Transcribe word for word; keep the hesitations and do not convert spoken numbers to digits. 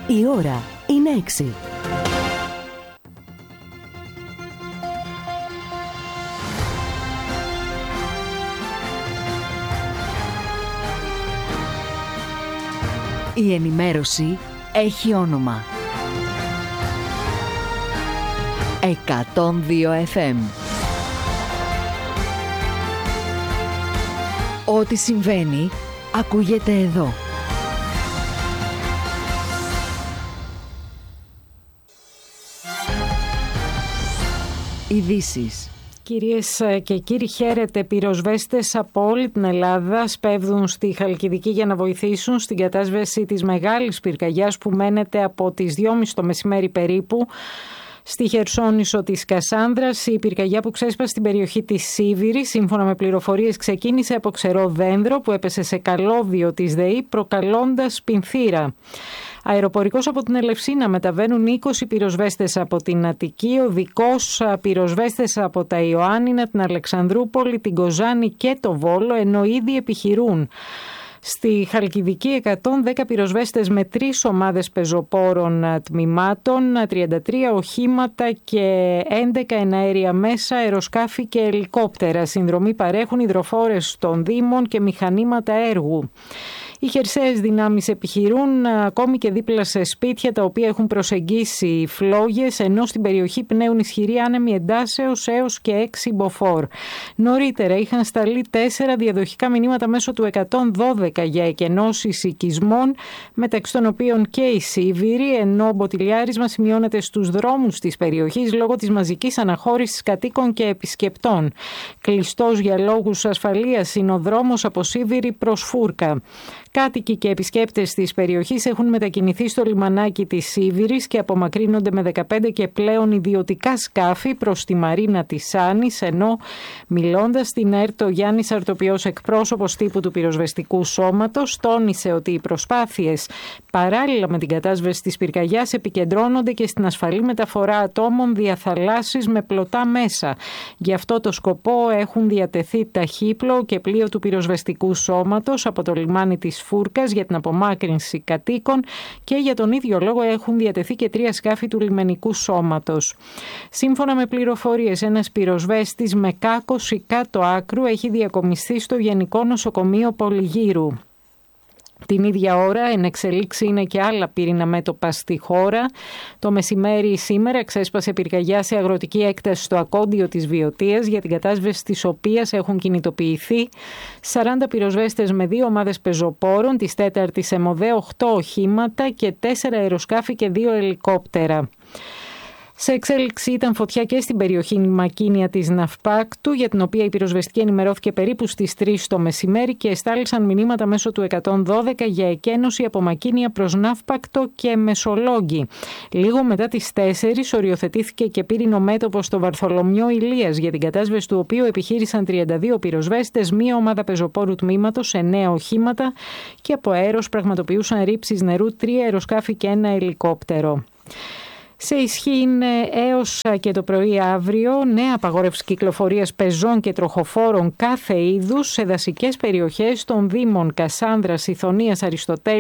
Η ώρα είναι έξι. Η ενημέρωση έχει όνομα. εκατόν δύο εφ εμ. Ό,τι συμβαίνει, ακούγεται εδώ. Ειδήσεις. Κυρίες και κύριοι, χαίρετε. Πυροσβέστες από όλη την Ελλάδα σπέβδουν στη Χαλκιδική για να βοηθήσουν στην κατάσβεση της μεγάλης πυρκαγιάς που μένεται από τις δυόμιση το μεσημέρι περίπου στη Χερσόνησο της Κασάνδρας. Η πυρκαγιά που ξέσπασε στην περιοχή της Σίβηρης, σύμφωνα με πληροφορίες, ξεκίνησε από ξερό δένδρο που έπεσε σε καλώδιο της ΔΕΗ, προκαλώντας πινθήρα. Αεροπορικός από την Ελευσίνα μεταβαίνουν είκοσι πυροσβέστες από την Αττική, οδικός πυροσβέστες από τα Ιωάννινα, την Αλεξανδρούπολη, την Κοζάνη και το Βόλο, ενώ ήδη επιχειρούν. Στη Χαλκιδική εκατόν δέκα πυροσβέστες με τρεις ομάδες πεζοπόρων τμήματων, τριάντα τρία οχήματα και έντεκα εναέρια μέσα, αεροσκάφη και ελικόπτερα. Συνδρομή παρέχουν υδροφόρες των Δήμων και μηχανήματα έργου. Οι χερσαίες δυνάμεις επιχειρούν ακόμη και δίπλα σε σπίτια τα οποία έχουν προσεγγίσει φλόγες, ενώ στην περιοχή πνέουν ισχυροί άνεμοι εντάσεως έως και έξι μποφόρ. Νωρίτερα είχαν σταλεί τέσσερα διαδοχικά μηνύματα μέσω του εκατόν δώδεκα για εκενώσεις οικισμών, μεταξύ των οποίων και η Σίβηρη, ενώ μποτιλιάρισμα σημειώνεται στους δρόμους της περιοχής λόγω της μαζικής αναχώρησης κατοίκων και επισκεπτών. Κλειστός για λόγους ασφαλείας είναι ο δρόμος από Σίβηρη προς Φούρκα. Κάτοικοι και επισκέπτες της περιοχής έχουν μετακινηθεί στο λιμανάκι της Σίβηρης και απομακρύνονται με δεκαπέντε και πλέον ιδιωτικά σκάφη προς τη Μαρίνα της Άνης, ενώ μιλώντας στην ΕΡΤ ο Γιάννης Αρτοπιός, εκπρόσωπος τύπου του πυροσβεστικού σώματος, τόνισε ότι οι προσπάθειες παράλληλα με την κατάσβεση της πυρκαγιάς επικεντρώνονται και στην ασφαλή μεταφορά ατόμων δια θαλάσσης με πλωτά μέσα. Γι' αυτό το σκοπό έχουν διατεθεί ταχύπλο και πλοίο του πυροσβεστικού σώματος από το λιμάνι της Φούρκας για την απομάκρυνση κατοίκων και για τον ίδιο λόγο έχουν διατεθεί και τρία σκάφη του λιμενικού σώματος. Σύμφωνα με πληροφορίες, ένας πυροσβέστης με κάκωση κάτω άκρου έχει διακομιστεί στο Γενικό Νοσοκομείο Πολυγύρου. Την ίδια ώρα εν εξελίξη είναι και άλλα πύρινα μέτωπα στη χώρα. Το μεσημέρι σήμερα ξέσπασε πυρκαγιά σε αγροτική έκταση στο Ακόντιο της Βιωτίας, για την κατάσβεση της οποίας έχουν κινητοποιηθεί σαράντα πυροσβέστες με δύο ομάδες πεζοπόρων, της τέταρτης ΕΜΟΔΕ, οκτώ οχήματα και τέσσερα αεροσκάφη και δύο ελικόπτερα. Σε εξέλιξη ήταν φωτιά και στην περιοχή Μακίνια της Ναυπάκτου, για την οποία η πυροσβεστική ενημερώθηκε περίπου στις τρεις το μεσημέρι και εστάλησαν μηνύματα μέσω του εκατόν δώδεκα για εκένωση από Μακίνια προς Ναύπακτο και Μεσολόγγι. Λίγο μετά τις τέσσερις οριοθετήθηκε και πύρινο μέτωπο στο Βαρθολομιό Ηλίας, για την κατάσβεση του οποίου επιχείρησαν τριάντα δύο πυροσβέστες, μία ομάδα πεζοπόρου τμήματος, εννέα οχήματα και από αέρος πραγματοποιούσαν ρήψεις νερού τρία αεροσκάφη και ένα ελικόπτερο. Σε ισχύ είναι έως και το πρωί αύριο νέα απαγόρευση κυκλοφορίας πεζών και τροχοφόρων κάθε είδους σε δασικές περιοχές των Δήμων Κασάνδρας, Ιθωνίας, Αριστοτέλους,